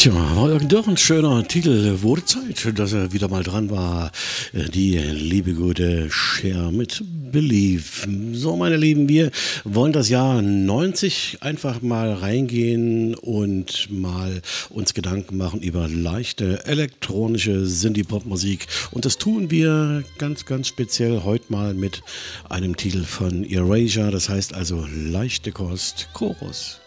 Tja, war doch ein schöner Titel. Wurde Zeit, dass er wieder mal dran war. Die liebe gute Cher mit Believe. So, meine Lieben, wir wollen das Jahr 90 einfach mal reingehen und mal uns Gedanken machen über leichte elektronische Synthie-Pop-Musik. Und das tun wir ganz, ganz speziell heute mal mit einem Titel von Erasure. Das heißt also leichte Kost, Chorus.